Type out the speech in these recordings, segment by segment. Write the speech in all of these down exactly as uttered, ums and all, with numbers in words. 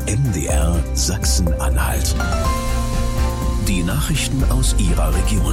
M D R Sachsen-Anhalt. Die Nachrichten aus Ihrer Region.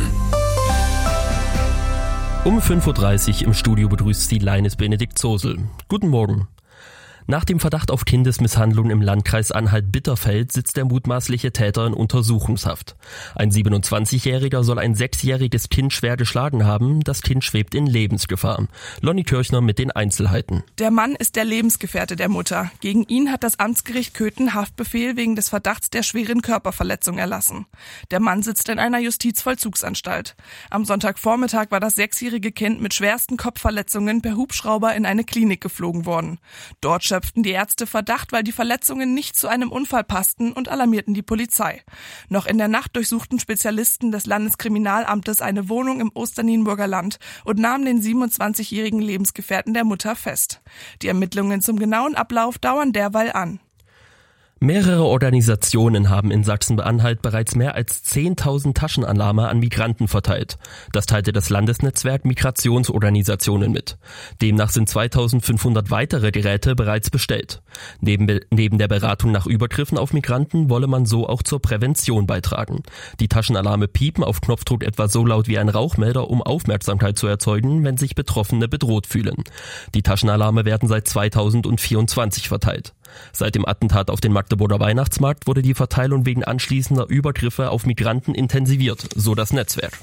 Um fünf Uhr dreißig im Studio begrüßt Sie Leines Benedikt Zosel. Guten Morgen. Nach dem Verdacht auf Kindesmisshandlung im Landkreis Anhalt-Bitterfeld sitzt der mutmaßliche Täter in Untersuchungshaft. Ein siebenundzwanzigjähriger soll ein sechsjähriges Kind schwer geschlagen haben. Das Kind schwebt in Lebensgefahr. Lonny Kirchner mit den Einzelheiten. Der Mann ist der Lebensgefährte der Mutter. Gegen ihn hat das Amtsgericht Köthen Haftbefehl wegen des Verdachts der schweren Körperverletzung erlassen. Der Mann sitzt in einer Justizvollzugsanstalt. Am Sonntagvormittag war das sechsjährige Kind mit schwersten Kopfverletzungen per Hubschrauber in eine Klinik geflogen worden. Dort schöpften die Ärzte Verdacht, weil die Verletzungen nicht zu einem Unfall passten, und alarmierten die Polizei. Noch in der Nacht durchsuchten Spezialisten des Landeskriminalamtes eine Wohnung im Osternienburger Land und nahmen den siebenundzwanzigjährigen Lebensgefährten der Mutter fest. Die Ermittlungen zum genauen Ablauf dauern derweil an. Mehrere Organisationen haben in Sachsen-Anhalt bereits mehr als zehntausend Taschenalarme an Migranten verteilt. Das teilte das Landesnetzwerk Migrationsorganisationen mit. Demnach sind zweitausendfünfhundert weitere Geräte bereits bestellt. Neben, neben der Beratung nach Übergriffen auf Migranten wolle man so auch zur Prävention beitragen. Die Taschenalarme piepen auf Knopfdruck etwa so laut wie ein Rauchmelder, um Aufmerksamkeit zu erzeugen, wenn sich Betroffene bedroht fühlen. Die Taschenalarme werden seit zweitausendvierundzwanzig verteilt. Seit dem Attentat auf den Magdeburger Weihnachtsmarkt wurde die Verteilung wegen anschließender Übergriffe auf Migranten intensiviert, so das Netzwerk.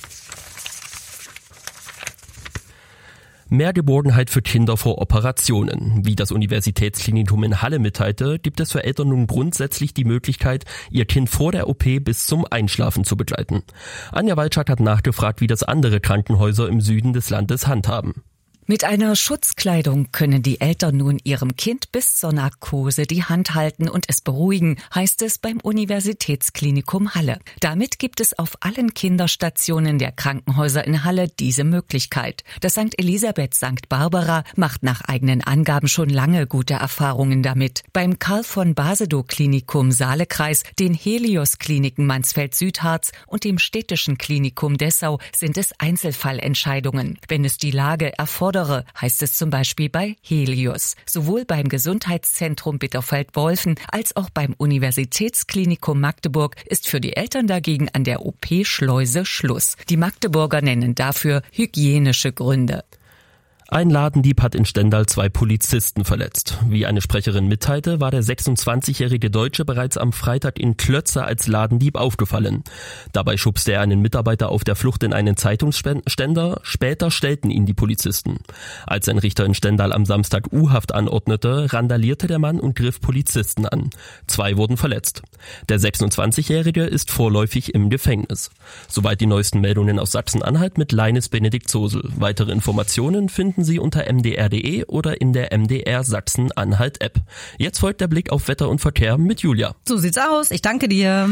Mehr Geborgenheit für Kinder vor Operationen. Wie das Universitätsklinikum in Halle mitteilte, gibt es für Eltern nun grundsätzlich die Möglichkeit, ihr Kind vor der O P bis zum Einschlafen zu begleiten. Anja Walczak hat nachgefragt, wie das andere Krankenhäuser im Süden des Landes handhaben. Mit einer Schutzkleidung können die Eltern nun ihrem Kind bis zur Narkose die Hand halten und es beruhigen, heißt es beim Universitätsklinikum Halle. Damit gibt es auf allen Kinderstationen der Krankenhäuser in Halle diese Möglichkeit. Das Sankt Elisabeth Sankt Barbara macht nach eigenen Angaben schon lange gute Erfahrungen damit. Beim Karl von Basedow Klinikum Saalekreis, den Helios Kliniken Mansfeld-Südharz und dem Städtischen Klinikum Dessau sind es Einzelfallentscheidungen. Wenn es die Lage erfordert, heißt es zum Beispiel bei Helios. Sowohl beim Gesundheitszentrum Bitterfeld-Wolfen als auch beim Universitätsklinikum Magdeburg ist für die Eltern dagegen an der O P-Schleuse Schluss. Die Magdeburger nennen dafür hygienische Gründe. Ein Ladendieb hat in Stendal zwei Polizisten verletzt. Wie eine Sprecherin mitteilte, war der sechsundzwanzigjährige Deutsche bereits am Freitag in Klötze als Ladendieb aufgefallen. Dabei schubste er einen Mitarbeiter auf der Flucht in einen Zeitungsständer. Später stellten ihn die Polizisten. Als ein Richter in Stendal am Samstag U-Haft anordnete, randalierte der Mann und griff Polizisten an. Zwei wurden verletzt. Der sechsundzwanzigjährige ist vorläufig im Gefängnis. Soweit die neuesten Meldungen aus Sachsen-Anhalt mit Leines Benedikt Zosel. Weitere Informationen finden Sie unter m d r punkt d e oder in der M D R Sachsen-Anhalt App. Jetzt folgt der Blick auf Wetter und Verkehr mit Julia. So sieht's aus. Ich danke dir.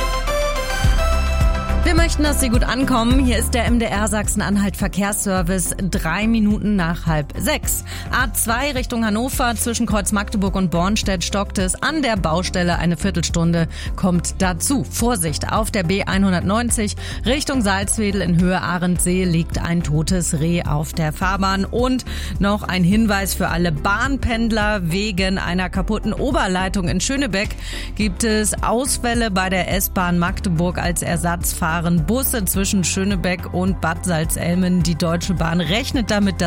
Wir möchten, dass Sie gut ankommen. Hier ist der M D R Sachsen-Anhalt Verkehrsservice, drei Minuten nach halb sechs. A zwei Richtung Hannover, zwischen Kreuz Magdeburg und Bornstedt stockt es an der Baustelle eine Viertelstunde. Kommt dazu. Vorsicht, auf der B hundertneunzig Richtung Salzwedel in Höhe Ahrensee liegt ein totes Reh auf der Fahrbahn. Und noch ein Hinweis für alle Bahnpendler: Wegen einer kaputten Oberleitung in Schönebeck gibt es Ausfälle bei der S-Bahn Magdeburg. Als Ersatz fahren Busse zwischen Schönebeck und Bad Salzelmen. Die Deutsche Bahn rechnet damit, dass